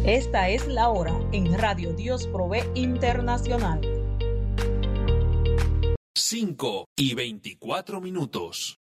Esta es la hora en Radio Dios Provee Internacional. 5:24.